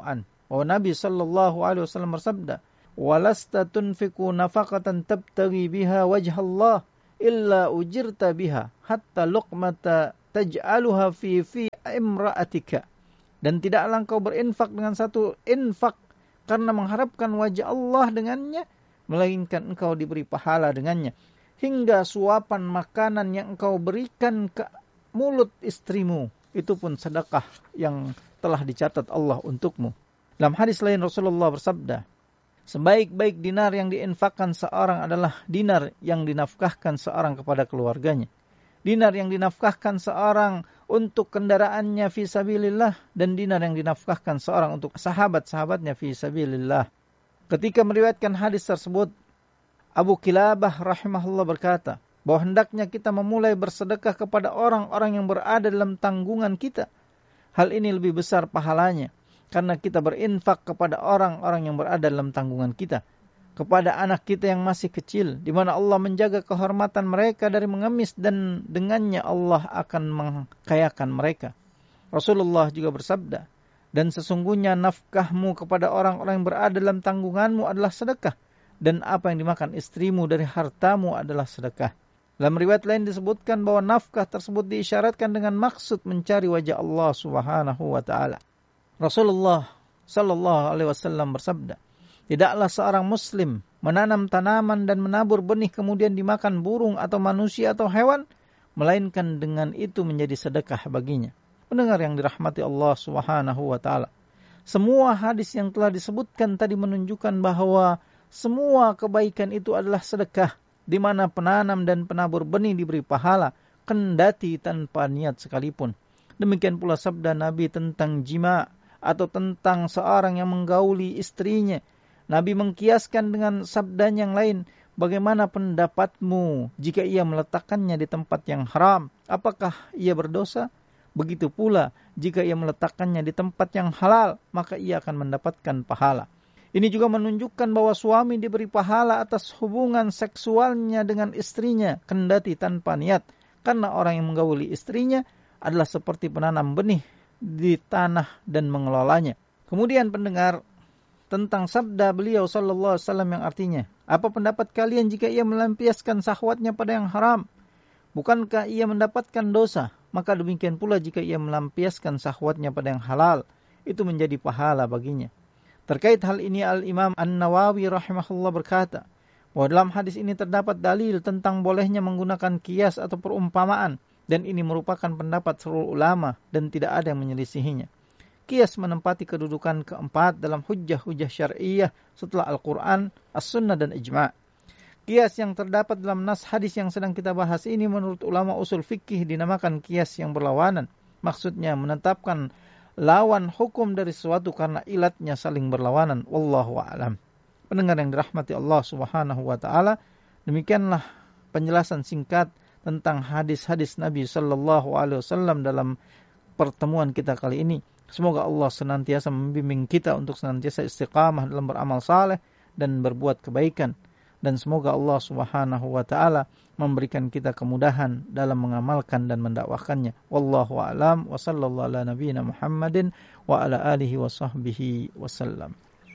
Speaker 4: Oh, Nabi sallallahu alaihi wasallam bersabda, "Walasta tunfiqu nafaqatan tabtaghi biha wajha Allah illa ujirta biha hatta luqmata taj'aluha fi fi imra'atika." Dan tidaklah engkau berinfak dengan satu infak karena mengharapkan wajah Allah dengannya, melainkan engkau diberi pahala dengannya. Hingga suapan makanan yang engkau berikan ke mulut istrimu, itu pun sedekah yang telah dicatat Allah untukmu. Dalam hadis lain Rasulullah bersabda, sebaik-baik dinar yang diinfakkan seorang adalah dinar yang dinafkahkan seorang kepada keluarganya. Dinar yang dinafkahkan seorang untuk kendaraannya fi sabilillah, dan dinar yang dinafkahkan seorang untuk sahabat-sahabatnya fi sabilillah. Ketika meriwayatkan hadis tersebut, Abu Kilabah rahimahullah berkata, bahwa hendaknya kita memulai bersedekah kepada orang-orang yang berada dalam tanggungan kita. Hal ini lebih besar pahalanya, karena kita berinfak kepada orang-orang yang berada dalam tanggungan kita. Kepada anak kita yang masih kecil, di mana Allah menjaga kehormatan mereka dari mengemis, dan dengannya Allah akan mengkayakan mereka. Rasulullah juga bersabda, dan sesungguhnya nafkahmu kepada orang-orang yang berada dalam tanggunganmu adalah sedekah, dan apa yang dimakan istrimu dari hartamu adalah sedekah. Dalam riwayat lain disebutkan bahwa nafkah tersebut diisyaratkan dengan maksud mencari wajah Allah Subhanahu wa taala. Rasulullah sallallahu alaihi wasallam bersabda, tidaklah seorang muslim menanam tanaman dan menabur benih kemudian dimakan burung atau manusia atau hewan, melainkan dengan itu menjadi sedekah baginya. Pendengar yang dirahmati Allah Subhanahu wa taala, semua hadis yang telah disebutkan tadi menunjukkan bahwa semua kebaikan itu adalah sedekah, di mana penanam dan penabur benih diberi pahala, kendati tanpa niat sekalipun. Demikian pula sabda Nabi tentang jima, atau tentang seorang yang menggauli istrinya. Nabi mengkiaskan dengan sabdanya yang lain, bagaimana pendapatmu jika ia meletakkannya di tempat yang haram? Apakah ia berdosa? Begitu pula jika ia meletakkannya di tempat yang halal, maka ia akan mendapatkan pahala. Ini juga menunjukkan bahwa suami diberi pahala atas hubungan seksualnya dengan istrinya, kendati tanpa niat. Karena orang yang menggauli istrinya adalah seperti penanam benih di tanah dan mengelolanya. Kemudian pendengar, tentang sabda beliau sallallahu alaihi wasallam yang artinya, apa pendapat kalian jika ia melampiaskan syahwatnya pada yang haram? Bukankah ia mendapatkan dosa? Maka demikian pula jika ia melampiaskan syahwatnya pada yang halal, itu menjadi pahala baginya. Terkait hal ini Al-Imam An-Nawawi rahimahullah berkata, bahwa dalam hadis ini terdapat dalil tentang bolehnya menggunakan kias atau perumpamaan, dan ini merupakan pendapat seluruh ulama dan tidak ada yang menyelisihinya. Kias menempati kedudukan keempat dalam hujjah-hujjah syar'iyyah setelah Al-Quran, As-Sunnah dan Ijma'. Kias yang terdapat dalam nas hadis yang sedang kita bahas ini menurut ulama usul fikih dinamakan kias yang berlawanan. Maksudnya menetapkan lawan hukum dari sesuatu karena ilatnya saling berlawanan. Wallahu a'lam. Pendengar yang dirahmati Allah Subhanahu wa taala, demikianlah penjelasan singkat tentang hadis-hadis Nabi sallallahu alaihi wasallam dalam pertemuan kita kali ini. Semoga Allah senantiasa membimbing kita untuk senantiasa istiqamah dalam beramal saleh dan berbuat kebaikan. Dan semoga Allah Subhanahu wa taala memberikan kita kemudahan dalam mengamalkan dan mendakwakannya. Wallahu a'lam wa sallallahu ala nabiyyina Muhammadin wa ala alihi wa sahbihi wasallam.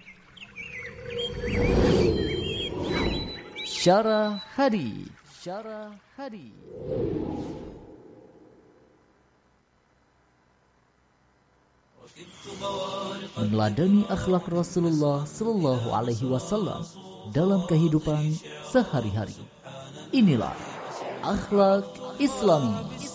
Speaker 3: Syarah Hadis. Syarah Hadis. Meneladani akhlak Rasulullah sallallahu alaihi wasallam dalam kehidupan sehari-hari. Inilah akhlak Islami.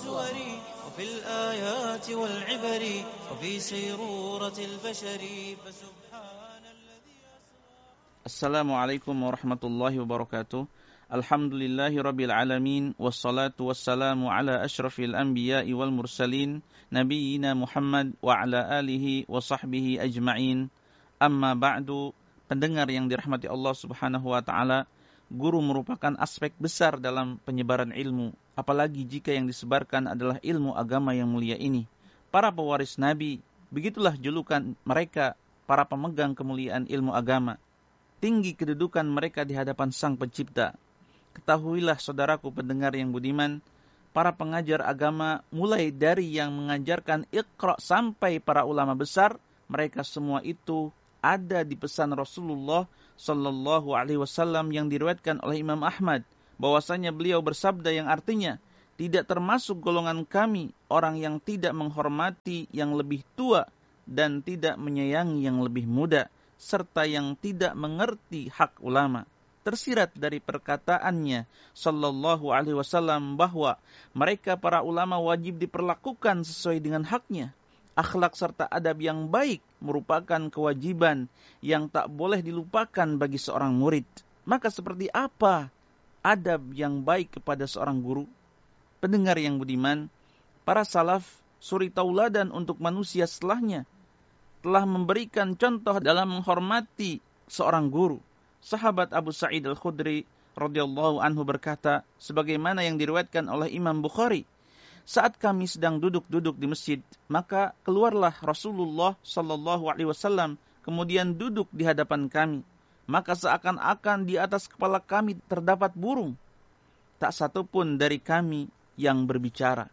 Speaker 5: Assalamualaikum warahmatullahi wabarakatuh. Alhamdulillahi rabbil alamin, wassalatu wassalamu ala asyrafil anbiya'i wal mursalin, nabiyyina Muhammad wa ala alihi wa sahbihi ajma'in. Amma ba'du. Pendengar yang dirahmati Allah Subhanahu wa taala, guru merupakan aspek besar dalam penyebaran ilmu, apalagi jika yang disebarkan adalah ilmu agama yang mulia ini. Para pewaris Nabi, begitulah julukan mereka, para pemegang kemuliaan ilmu agama. Tinggi kedudukan mereka di hadapan Sang Pencipta. Ketahuilah saudaraku pendengar yang budiman, para pengajar agama mulai dari yang mengajarkan Iqra sampai para ulama besar, mereka semua itu ada di pesan Rasulullah Sallallahu Alaihi Wasallam yang diriwayatkan oleh Imam Ahmad, bahwasanya beliau bersabda yang artinya, tidak termasuk golongan kami orang yang tidak menghormati yang lebih tua dan tidak menyayangi yang lebih muda, serta yang tidak mengerti hak ulama. Tersirat dari perkataannya Sallallahu Alaihi Wasallam bahwa mereka para ulama wajib diperlakukan sesuai dengan haknya. Akhlak serta adab yang baik merupakan kewajiban yang tak boleh dilupakan bagi seorang murid. Maka seperti apa adab yang baik kepada seorang guru? Pendengar yang budiman, para salaf suri tauladan untuk manusia setelahnya telah memberikan contoh dalam menghormati seorang guru. Sahabat Abu Sa'id Al-Khudri radhiyallahu anhu berkata, sebagaimana yang diriwayatkan oleh Imam Bukhari, saat kami sedang duduk-duduk di masjid, maka keluarlah Rasulullah Sallallahu Alaihi Wasallam, kemudian duduk di hadapan kami. Maka seakan-akan di atas kepala kami terdapat burung. Tak satu pun dari kami yang berbicara.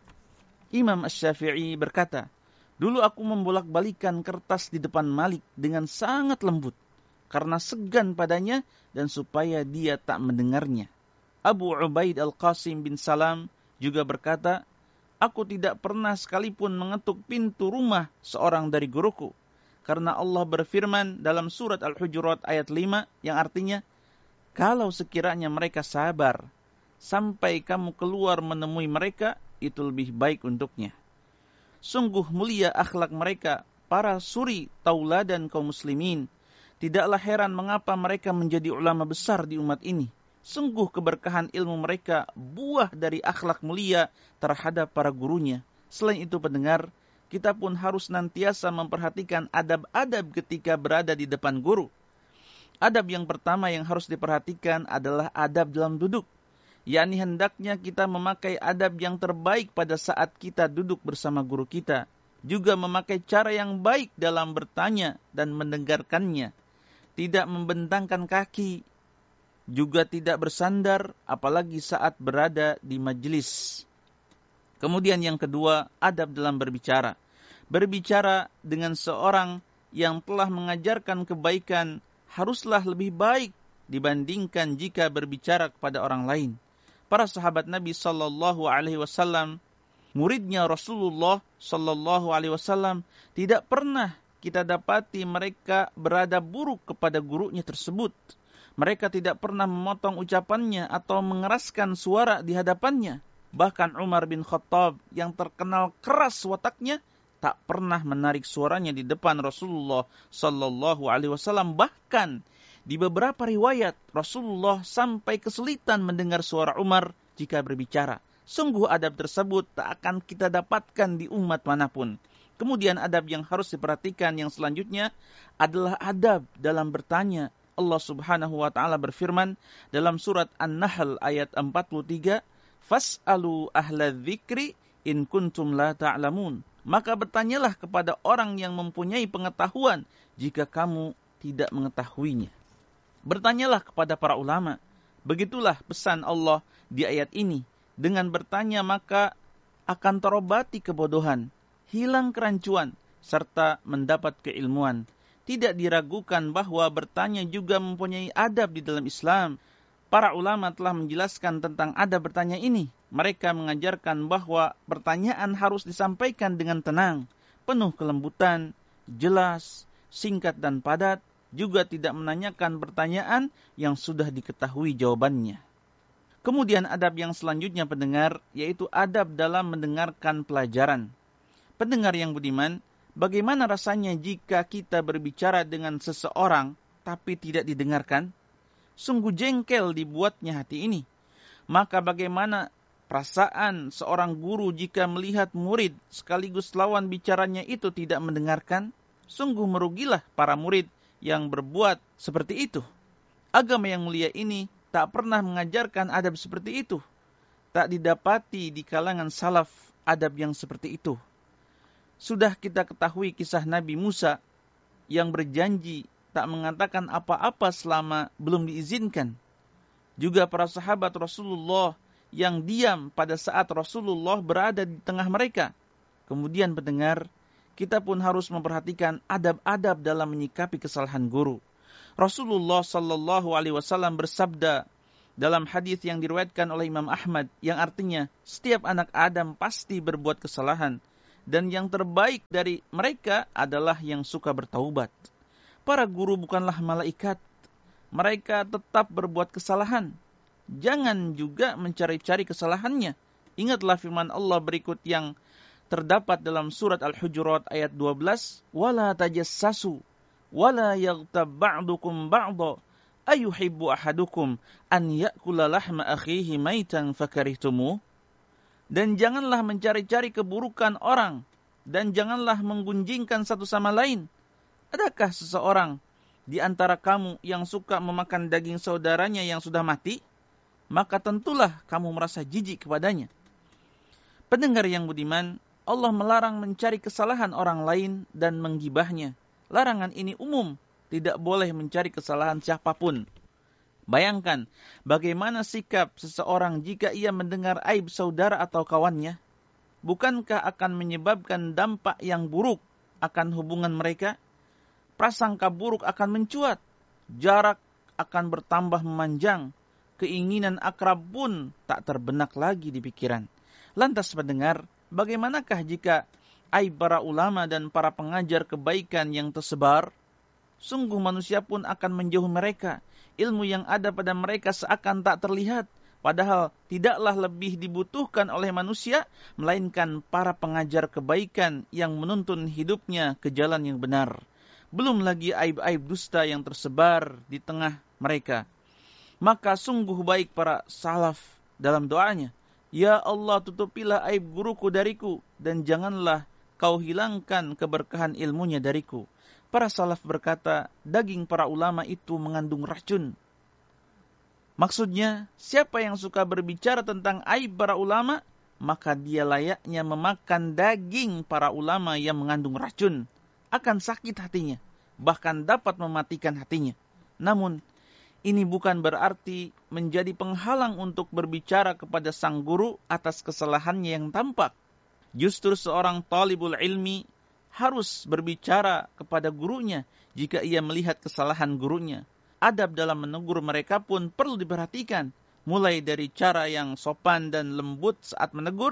Speaker 5: Imam Asy-Syafi'i berkata, dulu aku membolak-balikan kertas di depan Malik dengan sangat lembut, karena segan padanya dan supaya dia tak mendengarnya. Abu Ubaid Al-Qasim bin Salam juga berkata, aku tidak pernah sekalipun mengetuk pintu rumah seorang dari guruku. Karena Allah berfirman dalam surat Al-Hujurat ayat lima yang artinya, kalau sekiranya mereka sabar sampai kamu keluar menemui mereka, itu lebih baik untuknya. Sungguh mulia akhlak mereka, para suri tauladan kaum muslimin. Tidaklah heran mengapa mereka menjadi ulama besar di umat ini. Sungguh keberkahan ilmu mereka buah dari akhlak mulia terhadap para gurunya. Selain itu pendengar, kita pun harus nantiasa memperhatikan adab-adab ketika berada di depan guru. Adab yang pertama yang harus diperhatikan adalah adab dalam duduk. yakni hendaknya kita memakai adab yang terbaik pada saat kita duduk bersama guru kita. Juga memakai cara yang baik dalam bertanya dan mendengarkannya. Tidak membentangkan kaki, juga tidak bersandar, apalagi saat berada di majelis. Kemudian yang kedua, adab dalam berbicara. Berbicara dengan seorang yang telah mengajarkan kebaikan haruslah lebih baik dibandingkan jika berbicara kepada orang lain. Para sahabat Nabi sallallahu alaihi wasallam, muridnya Rasulullah sallallahu alaihi wasallam, tidak pernah kita dapati mereka berada buruk kepada gurunya tersebut. Mereka tidak pernah memotong ucapannya atau mengeraskan suara di hadapannya. Bahkan Umar bin Khattab yang terkenal keras wataknya tak pernah menarik suaranya di depan Rasulullah sallallahu alaihi wasallam. Bahkan di beberapa riwayat Rasulullah sampai kesulitan mendengar suara Umar jika berbicara. Sungguh adab tersebut tak akan kita dapatkan di umat manapun. Kemudian adab yang harus diperhatikan yang selanjutnya adalah adab dalam bertanya. Allah Subhanahu wa taala berfirman dalam surat An-Nahl ayat empat puluh tiga, "Fas'alu ahla dzikri in kuntum la ta'lamun." Maka bertanyalah kepada orang yang mempunyai pengetahuan jika kamu tidak mengetahuinya. Bertanyalah kepada para ulama. Begitulah pesan Allah di ayat ini. Dengan bertanya maka akan terobati kebodohan, hilang kerancuan, serta mendapat keilmuan. Tidak diragukan bahwa bertanya juga mempunyai adab di dalam Islam. Para ulama telah menjelaskan tentang adab bertanya ini. Mereka mengajarkan bahwa pertanyaan harus disampaikan dengan tenang, penuh kelembutan, jelas, singkat dan padat, juga tidak menanyakan pertanyaan yang sudah diketahui jawabannya. Kemudian adab yang selanjutnya pendengar, yaitu adab dalam mendengarkan pelajaran. Pendengar yang budiman, bagaimana rasanya jika kita berbicara dengan seseorang tapi tidak didengarkan? Sungguh jengkel dibuatnya hati ini. Maka bagaimana perasaan seorang guru jika melihat murid sekaligus lawan bicaranya itu tidak mendengarkan? Sungguh merugilah para murid yang berbuat seperti itu. Agama yang mulia ini tak pernah mengajarkan adab seperti itu. Tak didapati di kalangan salaf adab yang seperti itu. Sudah kita ketahui kisah Nabi Musa yang berjanji tak mengatakan apa-apa selama belum diizinkan. Juga para sahabat Rasulullah yang diam pada saat Rasulullah berada di tengah mereka. Kemudian pendengar, kita pun harus memperhatikan adab-adab dalam menyikapi kesalahan guru. Rasulullah sallallahu alaihi wasallam bersabda dalam hadis yang diriwayatkan oleh Imam Ahmad, yang artinya setiap anak Adam pasti berbuat kesalahan, dan yang terbaik dari mereka adalah yang suka bertaubat. Para guru bukanlah malaikat. Mereka tetap berbuat kesalahan. Jangan juga mencari-cari kesalahannya. Ingatlah firman Allah berikut yang terdapat dalam surat Al-Hujurat ayat dua belas, "Wala tajassasu, wala yaghtab ba'dukum ba'dha, ayuhibbu ahadukum an ya'kula lahma akhihi maitan fakarihtumu." Dan janganlah mencari-cari keburukan orang, dan janganlah menggunjingkan satu sama lain. Adakah seseorang di antara kamu yang suka memakan daging saudaranya yang sudah mati? Maka tentulah kamu merasa jijik kepadanya. Pendengar yang budiman, Allah melarang mencari kesalahan orang lain dan menggibahnya. Larangan ini umum, tidak boleh mencari kesalahan siapapun. Bayangkan bagaimana sikap seseorang jika ia mendengar aib saudara atau kawannya. Bukankah akan menyebabkan dampak yang buruk akan hubungan mereka? Prasangka buruk akan mencuat, jarak akan bertambah memanjang, keinginan akrab pun tak terbenak lagi di pikiran. Lantas pendengar, bagaimanakah jika aib para ulama dan para pengajar kebaikan yang tersebar? Sungguh manusia pun akan menjauh mereka. Ilmu yang ada pada mereka seakan tak terlihat. Padahal tidaklah lebih dibutuhkan oleh manusia, melainkan para pengajar kebaikan yang menuntun hidupnya ke jalan yang benar. Belum lagi aib-aib dusta yang tersebar di tengah mereka. Maka sungguh baik para salaf dalam doanya, "Ya Allah, tutupilah aib guruku dariku, dan janganlah kau hilangkan keberkahan ilmunya dariku." Para salaf berkata, daging para ulama itu mengandung racun. Maksudnya, siapa yang suka berbicara tentang aib para ulama, maka dia layaknya memakan daging para ulama yang mengandung racun. Akan sakit hatinya, bahkan dapat mematikan hatinya. Namun, ini bukan berarti menjadi penghalang untuk berbicara kepada sang guru atas kesalahannya yang tampak. Justru seorang talibul ilmi harus berbicara kepada gurunya jika ia melihat kesalahan gurunya. Adab dalam menegur mereka pun perlu diperhatikan, mulai dari cara yang sopan dan lembut saat menegur,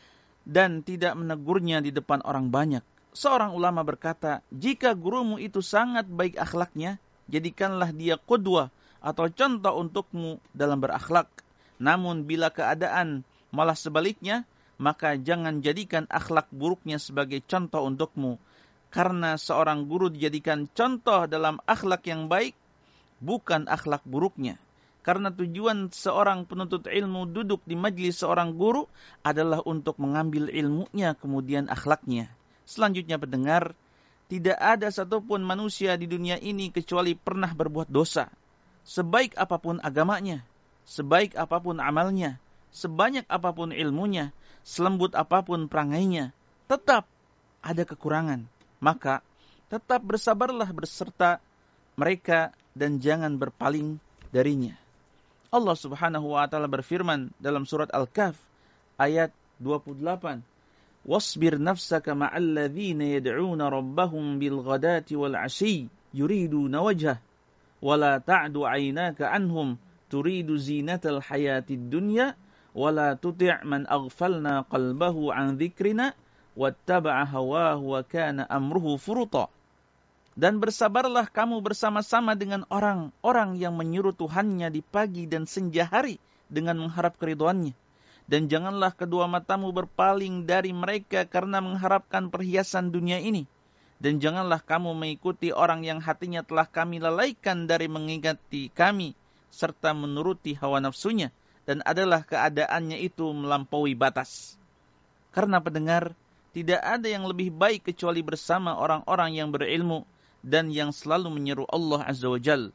Speaker 5: dan tidak menegurnya di depan orang banyak. Seorang ulama berkata, jika gurumu itu sangat baik akhlaknya, jadikanlah dia qudwah atau contoh untukmu dalam berakhlak. Namun bila keadaan malah sebaliknya, maka jangan jadikan akhlak buruknya sebagai contoh untukmu. Karena seorang guru dijadikan contoh dalam akhlak yang baik, bukan akhlak buruknya. Karena tujuan seorang penuntut ilmu duduk di majlis seorang guru adalah untuk mengambil ilmunya kemudian akhlaknya. Selanjutnya pendengar, tidak ada satupun manusia di dunia ini kecuali pernah berbuat dosa. Sebaik apapun agamanya, sebaik apapun amalnya, sebanyak apapun ilmunya, selembut apapun perangainya, tetap ada kekurangan. Maka tetap bersabarlah berserta mereka dan jangan berpaling darinya. Allah Subhanahu wa taala berfirman dalam surat Al-Kahf ayat dua puluh delapan, "Wasbir nafsaka ma'al ladzina yad'una rabbahum bil ghadati wal 'ashyi yuriduna wajhah wa la ta'du 'aynaka 'anhum turidu zinatal hayatid dunya wa la tuti' man aghfalna qalbahu 'an dzikrina wattaba'a hawahu wa kana amruhu furuta." Dan bersabarlah kamu bersama-sama dengan orang-orang yang menyuruh Tuhannya di pagi dan senja hari dengan mengharap keridhoannya. Dan janganlah kedua matamu berpaling dari mereka karena mengharapkan perhiasan dunia ini. Dan janganlah kamu mengikuti orang yang hatinya telah kami lalaikan dari mengingati kami, serta menuruti hawa nafsunya, dan adalah keadaannya itu melampaui batas. Karena pendengar, tidak ada yang lebih baik kecuali bersama orang-orang yang berilmu, dan yang selalu menyeru Allah Azza wa Jal.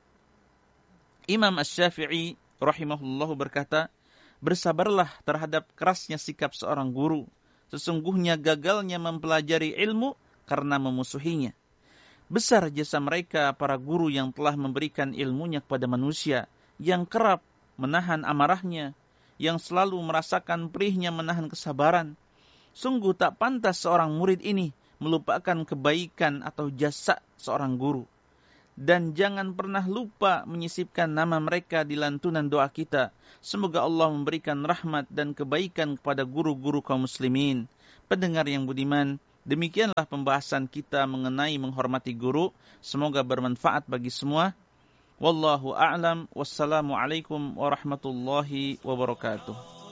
Speaker 5: Imam Asy-Syafi'i rahimahullah berkata, bersabarlah terhadap kerasnya sikap seorang guru. Sesungguhnya gagalnya mempelajari ilmu karena memusuhinya. Besar jasa mereka para guru yang telah memberikan ilmunya kepada manusia, yang kerap menahan amarahnya, yang selalu merasakan perihnya menahan kesabaran. Sungguh tak pantas seorang murid ini melupakan kebaikan atau jasa seorang guru. Dan jangan pernah lupa menyisipkan nama mereka di lantunan doa kita. Semoga Allah memberikan rahmat dan kebaikan kepada guru-guru kaum muslimin. Pendengar yang budiman, demikianlah pembahasan kita mengenai menghormati guru. Semoga bermanfaat bagi semua. Wallahu a'lam. Wassalamualaikum warahmatullahi wabarakatuh.